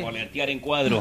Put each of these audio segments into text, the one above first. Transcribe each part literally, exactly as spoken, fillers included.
volantear en cuadro.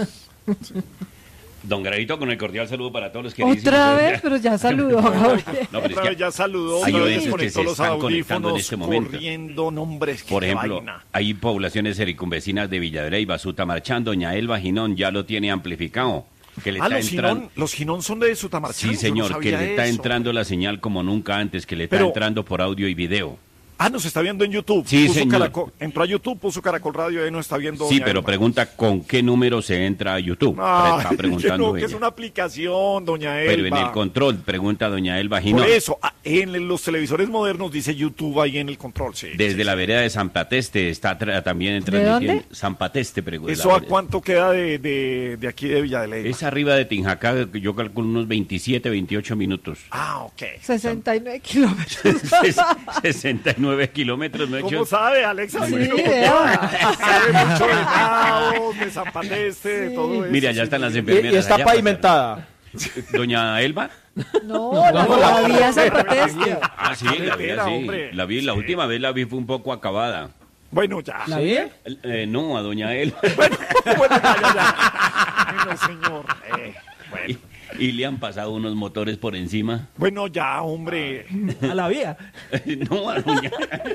Don Gravito, con el cordial saludo para todos los que Otra vez, pero ya saludó. No, pero es que ya saludó. Hay otra vez oyentes que se los están conectando en audífonos, este momento. corriendo, nombres, Por ejemplo, vaina. hay poblaciones circunvecinas de Villadre y Basuta marchando. Doña Elba Ginón ya lo tiene amplificado. Que le Ah, está los entrando... Ginón, los Ginón son de Sutamarchán. Sí, señor, que le está entrando la señal como nunca antes, que le está Pero- entrando por audio y video. Ah, nos está viendo en YouTube. Sí, Puso señor. Caracol- entró a YouTube, puso Caracol Radio y ahí nos está viendo. Sí, doña pero Elba. pregunta con qué número se entra a YouTube. Ay, está que preguntando no, que ella. es una aplicación, doña Elba. Pero en el control, pregunta doña Elba Ginón. Por eso, ah, en los televisores modernos dice YouTube ahí en el control, sí. Desde sí, la sí. vereda de San Pateste está tra- también ¿De transmitiendo. dónde? San Pateste, pregunta. ¿Eso a cuánto queda de, de, de aquí de Villa de Leyva? Es arriba de Tinjacá, yo calculo unos veintisiete, veintiocho minutos. Ah, ok. sesenta y nueve kilómetros. sesenta y nueve kilómetros, ¿no he ¿Cómo hecho? sabe, Alexa? Sí, Bueno, vea. sabe mucho de Naos, de San Pateste, de todo eso. Mira, ya sí, están las sí. Y, enfermeras. y está allá pavimentada. pasaron. Doña Elba. No, no, la vía San Pateste. Ah, sí, la vi, Carretera, sí. hombre. La vi, la Sí. última vez la vi fue un poco acabada. Bueno, ya. ¿La vi? Eh, no, a doña Elba. Bueno, ya, ya, ya. Bueno, señor. Eh, bueno. Y, y le han pasado unos motores por encima. Bueno, ya, hombre. A la vía. No, a doña.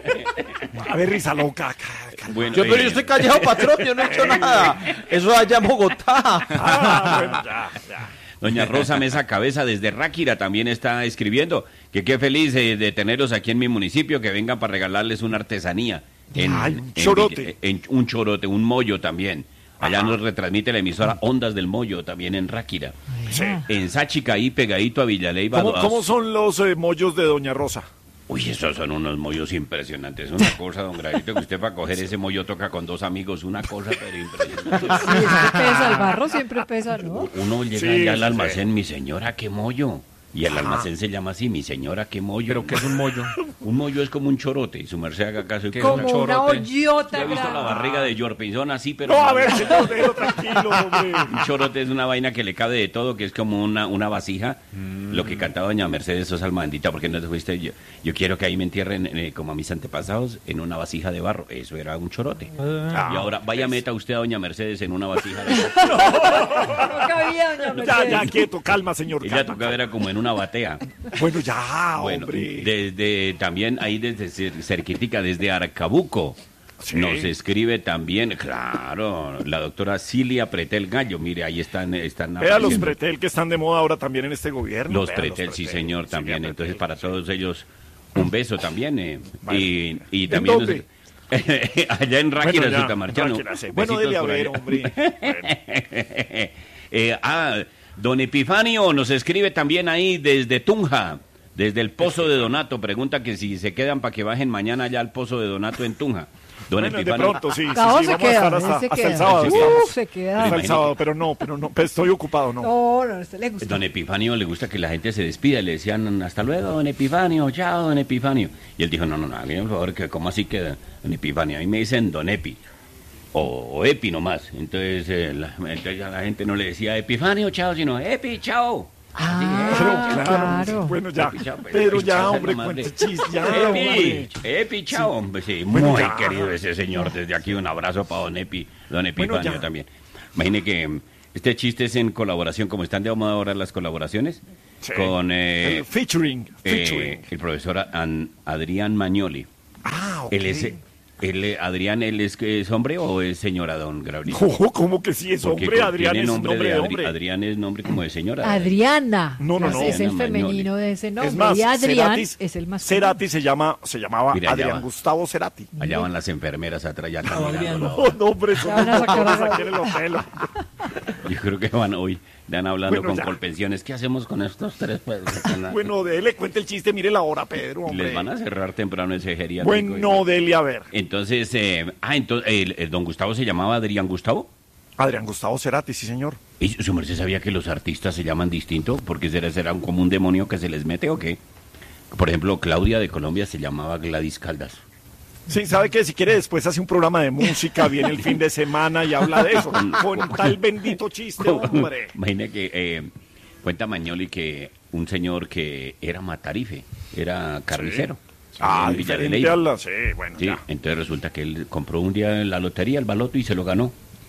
A ver, risa loca. ca- calma. Bueno, Yo, pero eh, yo estoy callado, patrón, yo no he hecho nada. Eso es allá en Bogotá. Ah, bueno, ya, ya. Doña Rosa Mesa Cabeza desde Ráquira también está escribiendo que qué feliz eh, de tenerlos aquí en mi municipio, que vengan para regalarles una artesanía. En, Ay, un en chorote. Villa- en- un chorote, un mollo también. Allá Ajá. nos retransmite la emisora Ondas del Mollo, también en Ráquira. Sí. En Sáchica, ahí pegadito a Villaleiva. ¿Cómo, dos- cómo son los eh, mollos de Doña Rosa? Uy, esos son unos mollos impresionantes. Una cosa, don Gravito, que usted para coger ese mollo toca con dos amigos. Una cosa, pero impresionante. Sí, es que pesa, el barro siempre pesa, ¿no? Uno llega Sí, allá al sí, almacén, mi señora, qué mollo. Y el Ajá. almacén se llama así, mi señora, qué mollo. ¿Pero qué es un mollo? Un mollo es como un chorote, y su merced haga caso. ¿Qué es Como un una chorote? hoyota ¿Ya ha visto la grande. barriga de Yorpinzón así, pero... No, a ver, señor, déjelo tranquilo, hombre. Un chorote es una vaina que le cabe de todo, que es como una, una vasija. Lo que cantaba doña Mercedes Sosa Almandita, porque no te fuiste yo. Yo quiero que ahí me entierren, eh, como a mis antepasados, en una vasija de barro. Eso era un chorote. Ah, Y ahora, vaya, meta usted a doña Mercedes en una vasija de barro. No cabía, doña Ya, Mercedes. ya, quieto, calma, señor. Ella calma, tocaba era como en una batea. calma. Bueno, ya, Bueno, hombre. desde también ahí desde cer- cerquitica, desde Arcabuco, Sí. nos escribe también, claro, la doctora Cilia Pretel Gallo. Mire, ahí están, están Vea los apareciendo. Pretel que están de moda ahora también en este gobierno. Los Vea Pretel, sí Pretel, señor, sí, también. Pretel, Entonces, para sí. todos ellos, un beso también. eh. Vale. Y, y ¿En también... dónde? allá en Ráquira, Bueno, ya, Sutamarchano. Ráquira, sí. Bueno, Besitos dele a por ver, allá. hombre. Bueno. Eh, ah, don Epifanio nos escribe también ahí desde Tunja, desde el Pozo de Donato. Pregunta que si se quedan para que bajen mañana allá al Pozo de Donato en Tunja. Don Bueno, de Epifanio. pronto, sí. sí, Cabo sí, se vamos a queda, estar hasta, ese hasta queda. el sábado. Uf, estamos. se queda. Hasta el Imagínate. sábado, pero no, pero no, pero estoy ocupado, no. No, no, a usted le gusta. Don Epifanio le gusta que la gente se despida. Le decían, hasta luego, don Epifanio, chao, don Epifanio. Y él dijo, no, no, no, hágame por favor, que ¿cómo así que don Epifanio? A mí me dicen don Epi. O, o Epi nomás. Entonces, eh, la, entonces a la gente no le decía Epifanio, chao, sino Epi, chao. Ah, Pero, claro, claro. Bueno, ya. Epi, chao, pues, Pedro, Epi, ya, chao, hombre, madre. cuente chis, ya, Epi, hombre. Epi, chao, hombre, sí, Bueno, muy ya. querido ese señor. Desde aquí un abrazo para don Epi, don Epifanio Bueno, ya. también. Imagine que mm, este chiste es en colaboración, como están de moda ahora las colaboraciones, Sí. con eh, El featuring, eh, featuring. el profesor An- Adrián Magnoli. Ah, ok. Él es, él, eh, Adrián, ¿él es, que es hombre o es señora, don Gabriel? No, ¿cómo que sí es Porque hombre? con- Adrián tiene es nombre nombre de Adri- hombre. Adrián es nombre como de señora. Adriana. No, no, no. Es el Adriana femenino Magnoli. de ese nombre. Es más, y Adrián Cerati, es el masculino. Cerati se llama, se llamaba Mira, allá Adrián va. Gustavo Cerati. Allá van las enfermeras atrás ya Adrián. caminando. No, no, hombre, son Ya van a los sacar doctores a- aquí en el hotel. Yo creo que van hoy, van hablando Bueno, con ya. Colpensiones. ¿Qué hacemos con estos tres? Pues, Bueno, dele, cuente el chiste, mire la hora, Pedro, hombre. les van a cerrar temprano ese geriátrico. Bueno, dele a ver. Entonces, eh, ah, entonces, el, el don Gustavo se llamaba Adrián Gustavo. Adrián Gustavo Cerati, sí, señor. ¿Y su merced sabía que los artistas se llaman distinto? ¿Porque será, será un- como un demonio que se les mete o qué? Por ejemplo, Claudia de Colombia se llamaba Gladys Caldas. Sí, ¿sabe qué? Si quiere después hace un programa de música, viene el fin de semana y habla de eso. Con tal bendito chiste, hombre. Imagina que eh, cuenta Magnoli que un señor que era matarife, era carnicero. Ah, en Villa de diferente Leyva. a la... Sí, bueno, Sí, ya. entonces resulta que él compró un día la lotería, el baloto y se lo ganó.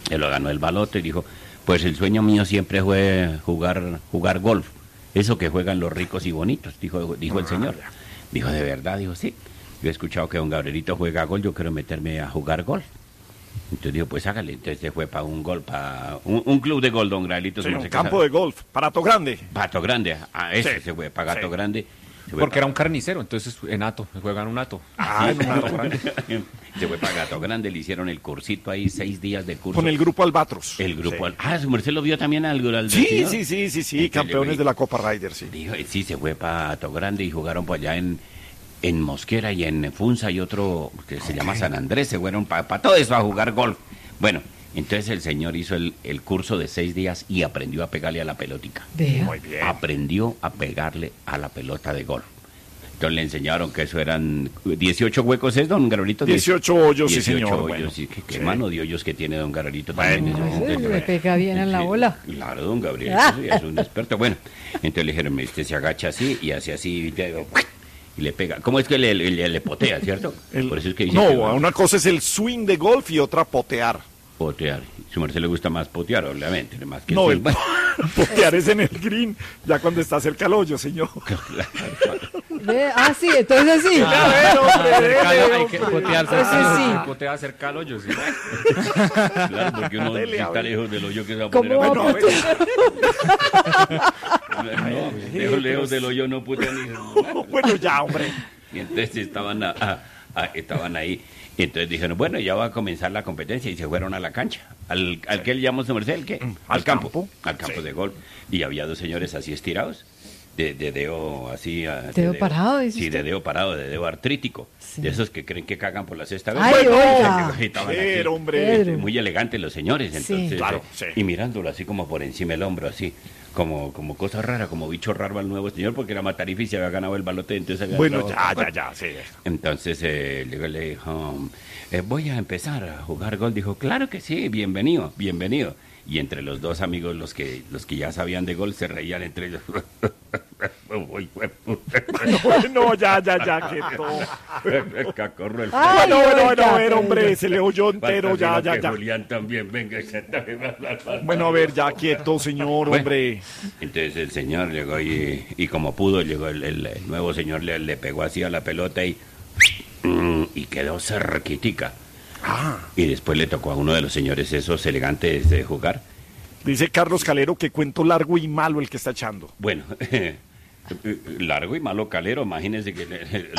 Se lo ganó el baloto y dijo, pues el sueño mío siempre fue jugar, jugar golf. Eso que juegan los ricos y bonitos, dijo, dijo el señor. Dijo, ¿de verdad? Dijo, sí. Yo he escuchado que don Gabrielito juega golf, yo quiero meterme a jugar golf. Entonces dijo, pues hágale. Entonces se fue para un golf, para un, un club de golf, don Gabrielito. Sí, no un sé qué campo sabe. de golf, Parato Grande. Pato Grande, a ese Sí, se fue, para Gato sí. Grande. Se fue Porque pa- era un carnicero, entonces en ato, juegan un ato. Ah, en un Parato Grande. Se fue para Gato Grande, le hicieron el cursito ahí, seis días de curso. Con el grupo Albatros. El grupo. Sí. al- Ah, su merced lo vio también al, al del Sí, señor? sí, sí, sí, sí, Entonces, campeones le- de la Copa Ryder, sí. Dijo, eh, sí, se fue para Gato Grande y jugaron por allá en, en Mosquera y en Funza y otro que se llama San Andrés. Se fueron para todo eso a jugar golf. Bueno, entonces el señor hizo el, el curso de seis días y aprendió a pegarle a la pelotica. Vea. Muy bien. Aprendió a pegarle a la pelota de golf. Entonces le enseñaron que eso eran dieciocho huecos, ¿es, don Garolito? dieciocho hoyos, sí, dieciocho señor. hoyos, Bueno, sí, qué, qué sí. mano de hoyos que tiene don Garolito Bueno, también. No, Ese- ese ese- le pega bien en la Sí, bola. Claro, don Gabriel, Ah. sí, es un experto. Bueno, entonces le dijeron, usted se agacha así y hace así y te- y le pega. ¿Cómo es que le, le, le potea, cierto? El- Por eso es que dice no, que- una cosa es el swing de golf y otra potear. potear. Su merced le gusta más potear, obviamente, más que No, el el bueno, potear es en el green, ya cuando está cerca al hoyo, señor. Ve, ah, sí, entonces sí. A ver, hombre, Cerca- dele, hay que hombre. potear Ese cerca, sí. hay que potear cerca al hoyo, sí. claro, porque uno Dele, si a está ver. lejos del hoyo que se va a ¿Cómo poner a va a potear. potear? No, lejos, lejos del hoyo no putea ni... Bueno, ya, hombre. Y entonces estaban, a- a- a- estaban ahí. Y entonces dijeron, bueno, ya va a comenzar la competencia. Y se fueron a la cancha. ¿Al, al que él llamó su merced? ¿El qué? Al, al campo. campo. Al campo Sí. de golf. Y había dos señores así estirados. De, de dedo así... ah, de ¿Dedo parado, dice Sí, usted? de dedo parado, de dedo artrítico. Sí. De esos que creen que cagan por la sexta vez. Ay, Bueno, oiga. que estaban así. Pero, hombre. Pedro. Muy elegantes los señores, Sí. entonces. Claro, eh, sí. Y mirándolo así como por encima del hombro, así. Como, como cosa rara, como bicho raro al nuevo señor, porque era Matarife y se había ganado el balote, entonces había Bueno, entrado- ya, ya, ya, sí. Entonces eh, le, le dijo, eh, voy a empezar a jugar golf. Dijo, claro que sí, bienvenido, bienvenido. Y entre los dos amigos, los que los que ya sabían de golf, se reían entre ellos. Uy, No, ya, ya, ya, quieto. Cacorro el Ay, Bueno, bueno, bueno, oiga, a ver, hombre, Pedro. se le oyó entero, ya, Falta ya, que ya. Julián también venga y se... Bueno, a ver, ya, quieto, señor, Bueno. hombre. Entonces el señor llegó y, y como pudo, llegó el, el- el nuevo señor, le, le pegó así a la pelota y, mm, y quedó cerquitica. Ah, Y después le tocó a uno de los señores esos elegantes de jugar. dice Carlos Calero que cuento largo y malo el que está echando. Bueno, largo y malo calero, imagínense que le- el-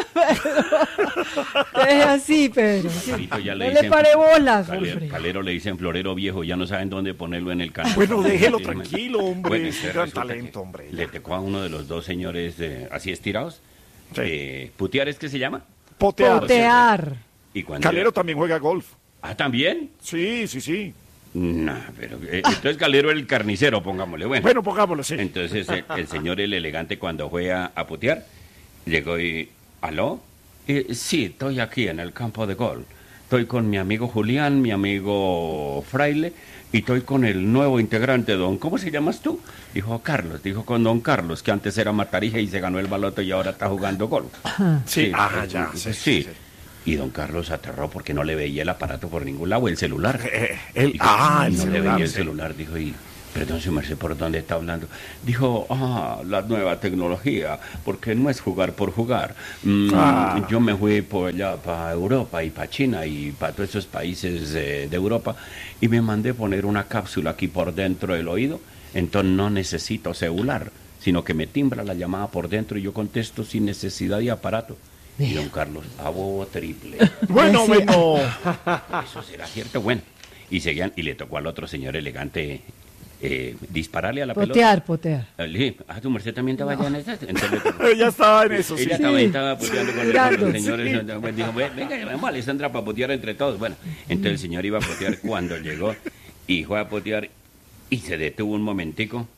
Es así, Pedro. sí. Calito ya No le le dicen- pare bolas, Calero, Alfredo. calero le dicen florero viejo, ya no saben dónde ponerlo en el canal. Bueno, déjelo Sí, tranquilo, hombre, Bueno, es un entonces gran resulta talento, que hombre, Le ya. tocó a uno de los dos señores eh, así estirados. Sí. Eh, ¿Putear es que se llama? Potear. Potear. Y cuando Calero también juega golf. Ah, ¿también? Sí, sí, sí. No, pero eh, entonces Calero era el carnicero, pongámosle. Bueno, Bueno, pongámoslo, sí. entonces el, el señor, el elegante, cuando fue a, a putear, llegó y... ¿Aló? Eh, sí, estoy aquí en el campo de golf. Estoy con mi amigo Julián, mi amigo Fraile, y estoy con el nuevo integrante, don... ¿Cómo se llamas tú? Dijo Carlos, dijo con don Carlos, que antes era Matarija y se ganó el baloto y ahora está jugando golf. Sí, ah, eh, ya, eh, sí, sí. sí, sí. Y don Carlos se aterró porque no le veía el aparato por ningún lado, el celular. Eh, el- Dijo, ah, el no le celular, veía el sí. celular, dijo, y perdón, su merced, ¿por dónde está hablando? Dijo, ah, la nueva tecnología, porque no es jugar por jugar. Mm, Ah. Yo me fui por allá para Europa y para China y para todos esos países eh, de Europa y me mandé poner una cápsula aquí por dentro del oído, entonces no necesito celular, sino que me timbra la llamada por dentro y yo contesto sin necesidad de aparato. Y don Carlos, a bobo triple. Bueno, Sí. bueno. Eso será cierto, bueno. Y seguían, y le tocó al otro señor elegante eh, dispararle a la Potear, potear. pelota. Le dije, ah, tu merced también estaba allá en esta. Entonces le tocó. Ella estaba en eso, sí. Ella estaba, Sí. estaba puteando con, Mirando, con los señores. sí. Entonces, dijo, venga, vamos a Alessandra para potear entre todos. Bueno, entonces el señor iba a potear cuando llegó y fue a potear y se detuvo un momentico.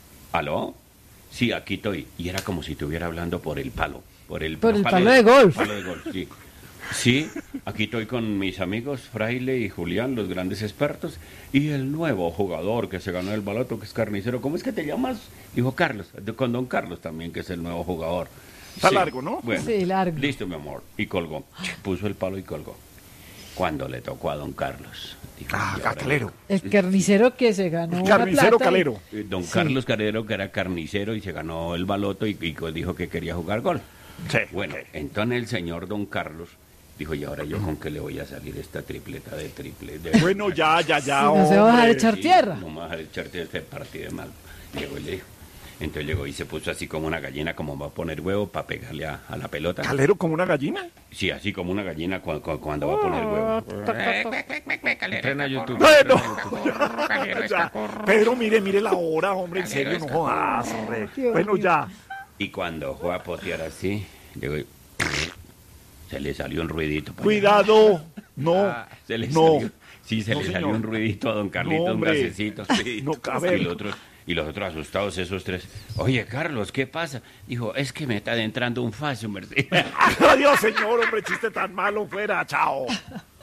¿Aló? Sí, aquí estoy. Y era como si estuviera hablando por el palo. Por el, Por el palo de golf. Palo de golf, sí. Sí, aquí estoy con mis amigos Fraile y Julián, los grandes expertos, y el nuevo jugador que se ganó el baloto, que es carnicero. ¿Cómo es que te llamas? Dijo Carlos, de- con don Carlos también, que es el nuevo jugador. Está largo, ¿no? Bueno, Sí, largo. listo, mi amor. Y colgó. Puso el palo y colgó. Cuando le tocó a don Carlos, Dijo, Ah, "Y ahora Calero. El carnicero que se ganó la Carnicero plata. Calero. Eh, Don Sí. Carlos Calero, que era carnicero y se ganó el baloto y, y co- dijo que quería jugar golf. Sí. Bueno, ok. entonces el señor Don Carlos dijo, ¿y ahora yo con qué le voy a salir esta tripleta de triple? De... Bueno, ya, ya, ya. Si no se va a dejar hombre. echar tierra. No me vas a dejar echarte este partido de mal. Llegó y le dijo. Entonces llegó y se puso así como una gallina, como va a poner huevo para pegarle a, a la pelota. ¿Calero como una gallina? Sí, así como una gallina cu- cu- cuando va a poner huevo. Entrena YouTube. Bueno, ya, ya. Pedro, mire, mire la hora, hombre, en serio, no jodas, hombre. Bueno, ya. Y cuando fue a potear así, llegó y... Se le salió un ruidito. para allá. Cuidado. No, Se le no. salió, sí, se No, le señor. salió un ruidito a don Carlito, No, un hombre. gasecito. Sí. No, a ver. y, los otros, y los otros asustados, esos tres. Oye, Carlos, ¿qué pasa? Dijo, es que me está adentrando un facio, merced. Adiós, señor, hombre, chiste tan malo fuera, chao.